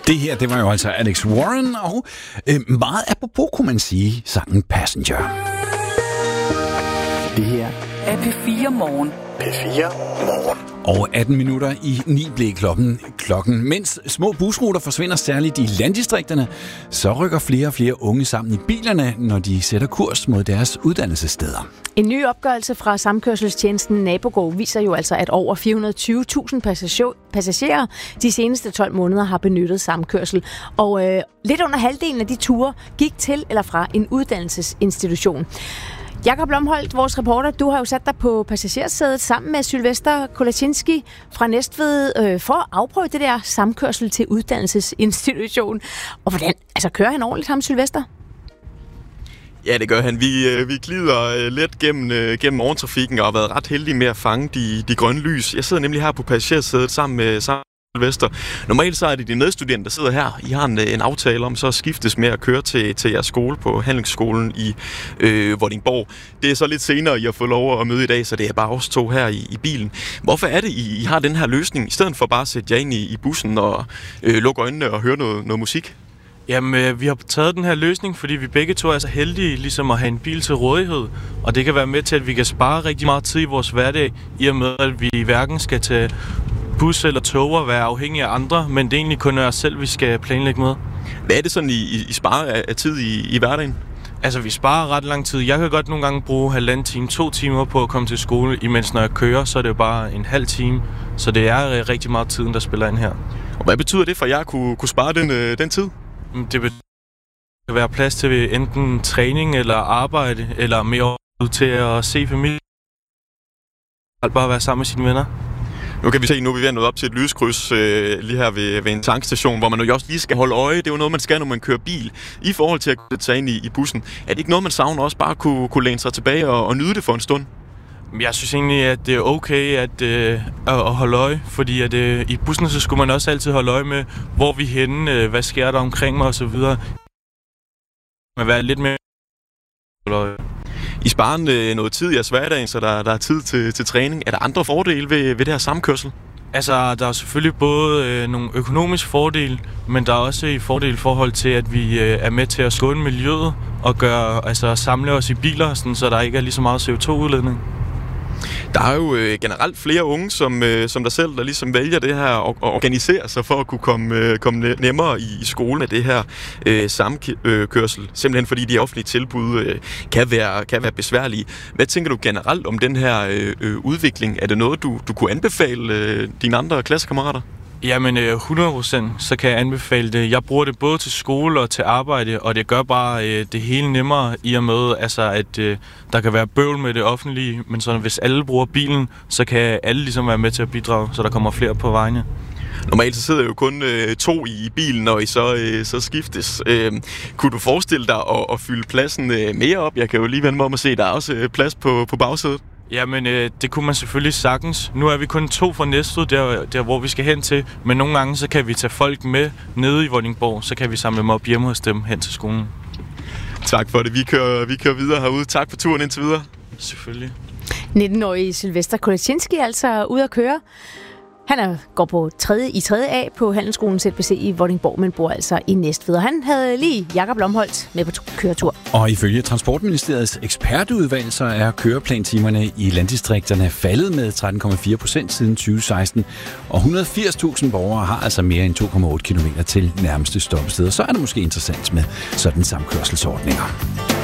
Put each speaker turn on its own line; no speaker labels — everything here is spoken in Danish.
Det her, det var jo altså Alex Warren, og meget apropos kunne man sige sangen Passenger.
Det her er P4 Morgen.
P4 Morgen.
Og 18 minutter i 9 blev klokken. Mens små busruter forsvinder særligt i landdistrikterne, så rykker flere og flere unge sammen i bilerne, når de sætter kurs mod deres uddannelsessteder.
En ny opgørelse fra samkørselstjenesten Nabogo viser jo altså, at over 420.000 passagerer de seneste 12 måneder har benyttet samkørsel. Og lidt under halvdelen af de ture gik til eller fra en uddannelsesinstitution. Jakob Lomholdt, vores reporter, du har jo sat dig på passagersædet sammen med Sylvester Kolaczynski fra Næstved for at afprøve det der samkørsel til uddannelsesinstitution. Og hvordan, kører han ordentligt, ham Sylvester?
Ja, det gør han. Vi glider let gennem morgentrafikken og har været ret heldige med at fange de grønne lys. Jeg sidder nemlig her på passagersædet sammen med Sylvester. Normalt så er det de medstudenter, der sidder her. I har en aftale om så at skiftes med at køre til jeres skole på Handelsskolen i Vordingborg. Det er så lidt senere, I har fået lov at møde i dag, så det er bare os to her i bilen. Hvorfor er det, I har den her løsning, i stedet for bare at sætte jer ind i bussen og lukke øjnene og høre noget musik?
Jamen, vi har taget den her løsning, fordi vi begge to er så heldige ligesom at have en bil til rådighed. Og det kan være med til, at vi kan spare rigtig meget tid i vores hverdag, i og med, at vi hverken skal tage bus eller tog og være afhængige af andre, men det er egentlig kun os selv, vi skal planlægge med.
Hvad er det sådan, I sparer af tid i hverdagen?
Altså, vi sparer ret lang tid. Jeg kan godt nogle gange bruge 1,5 time, 2 timer på at komme til skole, imens når jeg kører, så er det jo bare en halv time. Så det er rigtig meget tiden, der spiller ind her.
Og hvad betyder det for jer at kunne spare den tid?
Det kan være plads til enten træning eller arbejde, eller mere til at se familie. Bare være sammen med sine venner.
Nu kan vi se, nu er vi ved at nå op til et lyskryds lige her ved en tankstation, hvor man jo også lige skal holde øje. Det er jo noget, man skal, når man kører bil. I forhold til at tage ind i bussen. Er det ikke noget, man savner også bare kunne læne sig tilbage og nyde det for en stund?
Jeg synes egentlig, at det er okay at holde øje, fordi at, i bussen så skulle man også altid holde øje med, hvor vi er henne, hvad sker der omkring mig osv. Man være lidt mere øje.
I sparer noget tid i jeres hverdag, så der er tid til træning. Er der andre fordele ved det her samkørsel?
Altså, der er selvfølgelig både nogle økonomiske fordele, men der er også i fordel i forhold til, at vi er med til at skåne miljøet og samle os i biler, sådan, så der ikke er lige så meget CO2-udledning.
Der er jo generelt flere unge, som der selv, der ligesom vælger det her og organiserer sig for at kunne komme nemmere i skole med det her samkørsel. Simpelthen fordi de offentlige tilbud kan være besværlige. Hvad tænker du generelt om den her udvikling? Er det noget, du kunne anbefale dine andre klassekammerater?
Jamen 100%, så kan jeg anbefale det. Jeg bruger det både til skole og til arbejde, og det gør bare det hele nemmere i og med, at der kan være bøvl med det offentlige, men så hvis alle bruger bilen, så kan alle ligesom være med til at bidrage, så der kommer flere på vejene.
Normalt så sidder jo kun 2 i bilen, når I så skiftes. Kunne du forestille dig at fylde pladsen mere op? Jeg kan jo lige vende mig om at se, at der er også plads på bagsædet.
Jamen, det kunne man selvfølgelig sagtens. Nu er vi kun 2 fra Næstved, der hvor vi skal hen til. Men nogle gange, så kan vi tage folk med nede i Vordingborg, så kan vi samle dem op hjemme hos dem hen til skolen.
Tak for det. Vi kører videre herude. Tak for turen indtil videre.
Selvfølgelig.
19-årige Sylvester Kolaczynski altså ude at køre. Han går på 3. A på Handelsskolen ZBC i Vordingborg, men bor altså i Næstved. Og han havde lige Jakob Lomholdt med på køretur.
Og ifølge Transportministeriets ekspertudvalg, så er køreplantimerne i landdistrikterne faldet med 13,4% siden 2016. Og 180.000 borgere har altså mere end 2,8 km til nærmeste stoppested. Så er det måske interessant med sådan samkørselsordninger.